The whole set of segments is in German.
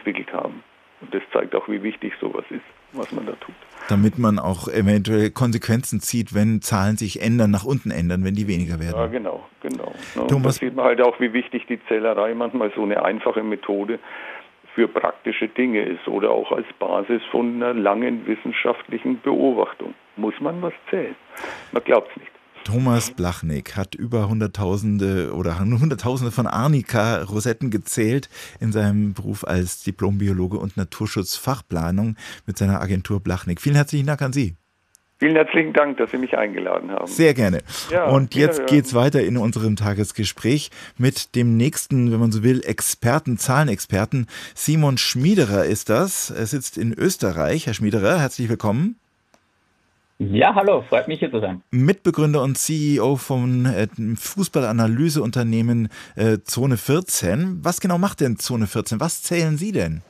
entwickelt haben. Und das zeigt auch, wie wichtig sowas ist, was man da tut. Damit man auch eventuell Konsequenzen zieht, wenn Zahlen sich ändern, nach unten ändern, wenn die weniger werden. Ja, genau. Und da sieht man halt auch, wie wichtig die Zählerei manchmal so eine einfache Methode für praktische Dinge ist oder auch als Basis von einer langen wissenschaftlichen Beobachtung. Muss man was zählen? Man glaubt es nicht. Thomas Blachnik hat über Hunderttausende von Arnika-Rosetten gezählt in seinem Beruf als Diplombiologe und Naturschutzfachplanung mit seiner Agentur Blachnik. Vielen herzlichen Dank an Sie. Vielen herzlichen Dank, dass Sie mich eingeladen haben. Sehr gerne. Ja, und jetzt geht's weiter in unserem Tagesgespräch mit dem nächsten, wenn man so will, Experten, Zahlenexperten. Simon Schmiederer ist das. Er sitzt in Österreich. Herr Schmiederer, herzlich willkommen. Ja, hallo, freut mich hier zu sein. Mitbegründer und CEO vom Fußballanalyseunternehmen Zone 14. Was genau macht denn Zone 14? Was zählen Sie denn?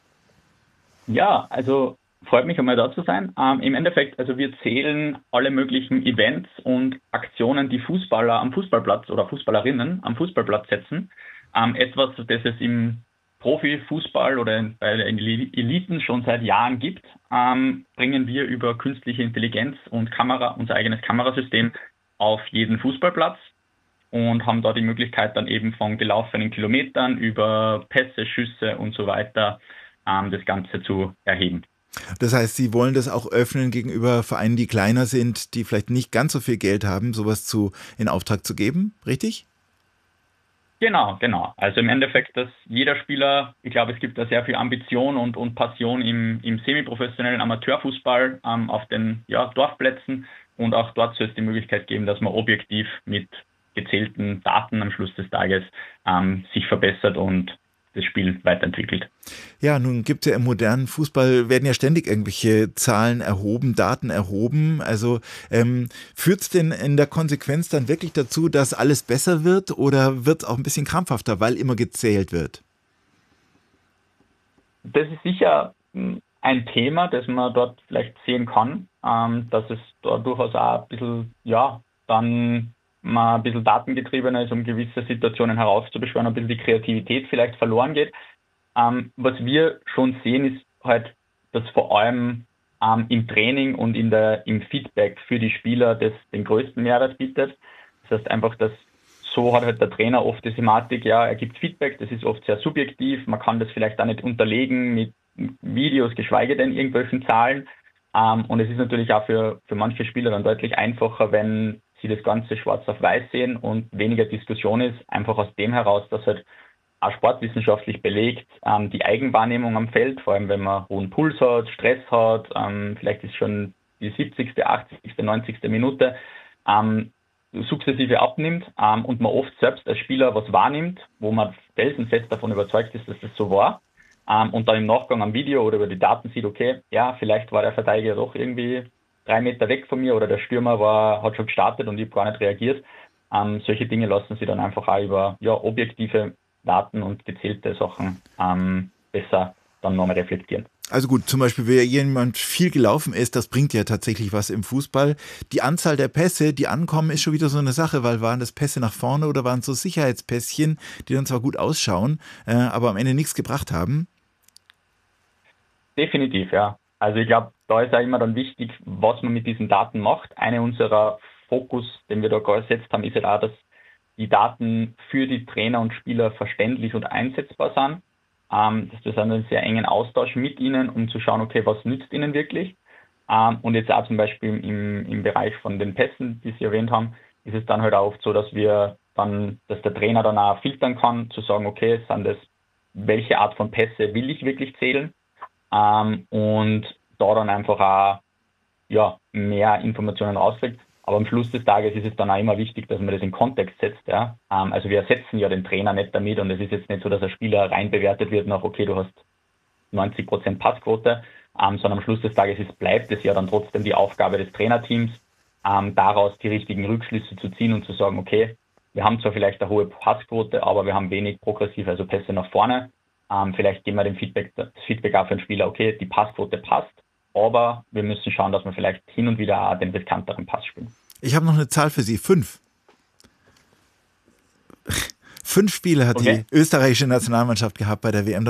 Ja, also freut mich einmal da zu sein. Im Endeffekt, also wir zählen alle möglichen Events und Aktionen, die Fußballer am Fußballplatz oder Fußballerinnen am Fußballplatz setzen. Etwas, das es im Profifußball oder bei den Eliten schon seit Jahren gibt, bringen wir über künstliche Intelligenz und unser eigenes Kamerasystem auf jeden Fußballplatz und haben da die Möglichkeit dann eben von gelaufenen Kilometern über Pässe, Schüsse und so weiter das Ganze zu erheben. Das heißt, Sie wollen das auch öffnen gegenüber Vereinen, die kleiner sind, die vielleicht nicht ganz so viel Geld haben, sowas in Auftrag zu geben, richtig? Genau. Also im Endeffekt, dass jeder Spieler, ich glaube, es gibt da sehr viel Ambition und Passion im semiprofessionellen Amateurfußball auf den Dorfplätzen und auch dort soll es die Möglichkeit geben, dass man objektiv mit gezählten Daten am Schluss des Tages sich verbessert und das Spiel weiterentwickelt. Ja, nun gibt es ja im modernen Fußball, werden ja ständig irgendwelche Zahlen erhoben, Daten erhoben. Also führt es denn in der Konsequenz dann wirklich dazu, dass alles besser wird oder wird es auch ein bisschen krampfhafter, weil immer gezählt wird? Das ist sicher ein Thema, das man dort vielleicht sehen kann, dass es da durchaus auch ein bisschen, dann mal ein bisschen datengetriebener ist, um gewisse Situationen heraufzubeschwören, ein bisschen die Kreativität vielleicht verloren geht. Was wir schon sehen, ist halt, dass vor allem im Training und im Feedback für die Spieler das den größten Mehrwert bietet. Das heißt einfach, dass so hat halt der Trainer oft die Thematik, er gibt Feedback, das ist oft sehr subjektiv, man kann das vielleicht auch nicht unterlegen mit Videos, geschweige denn irgendwelchen Zahlen. Und es ist natürlich auch für manche Spieler dann deutlich einfacher, wenn sie das Ganze schwarz auf weiß sehen und weniger Diskussion ist, einfach aus dem heraus, dass halt auch sportwissenschaftlich belegt, die Eigenwahrnehmung am Feld, vor allem wenn man hohen Puls hat, Stress hat, vielleicht ist schon die 70., 80., 90. Minute, sukzessive abnimmt und man oft selbst als Spieler was wahrnimmt, wo man felsenfest davon überzeugt ist, dass das so war, und dann im Nachgang am Video oder über die Daten sieht, okay, vielleicht war der Verteidiger doch irgendwie 3 Meter weg von mir oder der Stürmer hat schon gestartet und ich habe gar nicht reagiert. Solche Dinge lassen sich dann einfach auch über objektive Daten und gezählte Sachen besser dann nochmal reflektieren. Also gut, zum Beispiel, wenn jemand viel gelaufen ist, das bringt ja tatsächlich was im Fußball. Die Anzahl der Pässe, die ankommen, ist schon wieder so eine Sache, weil waren das Pässe nach vorne oder waren es so Sicherheitspässchen, die dann zwar gut ausschauen, aber am Ende nichts gebracht haben? Definitiv, ja. Also ich glaube, da ist auch immer dann wichtig, was man mit diesen Daten macht. Eine unserer Fokus, den wir da gesetzt haben, ist ja auch, dass die Daten für die Trainer und Spieler verständlich und einsetzbar sind. Dass wir einen sehr engen Austausch mit ihnen, um zu schauen, okay, was nützt ihnen wirklich. Und jetzt auch zum Beispiel im Bereich von den Pässen, die Sie erwähnt haben, ist es dann halt auch oft so, dass der Trainer dann auch filtern kann, zu sagen, okay, welche Art von Pässe will ich wirklich zählen? Und da dann einfach auch mehr Informationen rauskriegt. Aber am Schluss des Tages ist es dann auch immer wichtig, dass man das in Kontext setzt. Ja? Also wir ersetzen ja den Trainer nicht damit und es ist jetzt nicht so, dass ein Spieler rein bewertet wird nach, okay, du hast 90% Passquote, sondern am Schluss des Tages bleibt es ja dann trotzdem die Aufgabe des Trainerteams, daraus die richtigen Rückschlüsse zu ziehen und zu sagen, okay, wir haben zwar vielleicht eine hohe Passquote, aber wir haben wenig progressive, also Pässe nach vorne. Vielleicht geben wir das Feedback auch für den Spieler, okay, die Passquote passt, aber wir müssen schauen, dass wir vielleicht hin und wieder auch den riskanteren Pass spielen. Ich habe noch eine Zahl für Sie, 5. 5 Spiele hat die österreichische Nationalmannschaft gehabt bei der WM.